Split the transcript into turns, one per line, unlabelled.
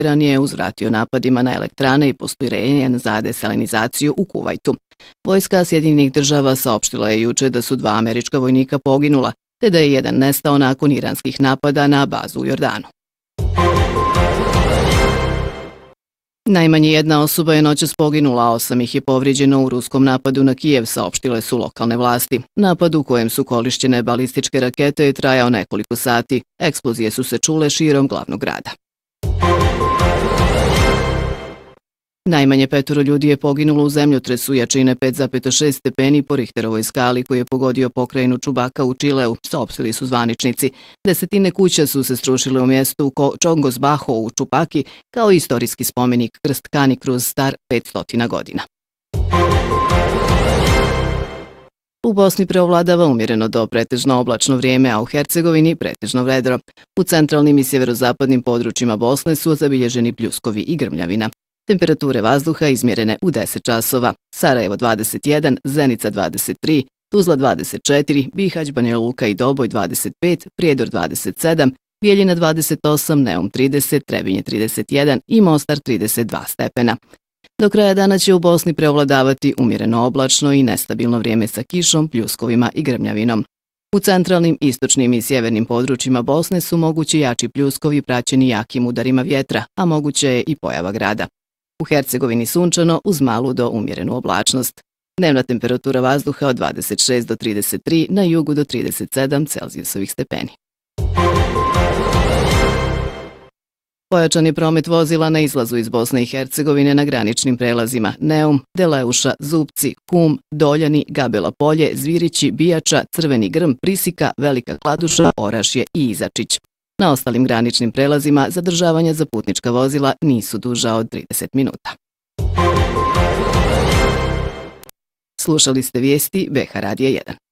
Iran je uzvratio napadima na elektrane i postrojenja za desalinizaciju u Kuvajtu. Vojska Sjedinjenih Država saopštila je juče da su 2 američka vojnika poginula, te da je jedan nestao nakon iranskih napada na bazu u Jordanu. Najmanje jedna osoba je noćas poginula, a 8 ih je povrijeđeno u ruskom napadu na Kijev, saopštile su lokalne vlasti. Napad u kojem su korišćene balističke rakete je trajao nekoliko sati. Eksplozije su se čule širom glavnog grada. Najmanje 5 ljudi je poginulo u zemljotresu jačine 5,6 stepeni po Richterovoj skali koji je pogodio pokrajinu Čubaka u Čileu, saopštili su zvaničnici. Desetine kuća su se srušile u mjestu Čongosbaho u Čupaki kao istorijski spomenik krst Kanikruz star 500 godina. U Bosni preovladava umjereno do pretežno oblačno vrijeme, a u Hercegovini pretežno vedro. U centralnim i sjeverozapadnim područjima Bosne su zabilježeni pljuskovi i grmljavina. Temperature vazduha izmjerene u 10 časova. Sarajevo 21, Zenica 23, Tuzla 24, Bihać, Banja Luka i Doboj 25, Prijedor 27, Bijeljina 28, Neum 30, Trebinje 31 i Mostar 32 stepena. Do kraja dana će u Bosni preovladavati umjereno oblačno i nestabilno vrijeme sa kišom, pljuskovima i grmljavinom. U centralnim, istočnim i sjevernim područjima Bosne su mogući jači pljuskovi praćeni jakim udarima vjetra, a moguće je i pojava grada. U Hercegovini sunčano uz malu do umjerenu oblačnost. Dnevna temperatura vazduha od 26 do 33, na jugu do 37 Celzijusovih stepeni. Pojačan je promet vozila na izlazu iz Bosne i Hercegovine na graničnim prelazima Neum, Deleuša, Zupci, Kum, Doljani, Gabela Polje, Zvirići, Bijača, Crveni Grm, Prisika, Velika Kladuša, Orašje i Izačić. Na ostalim graničnim prelazima zadržavanja za putnička vozila nisu duža od 30 minuta. Slušali ste vijesti BH Radija 1.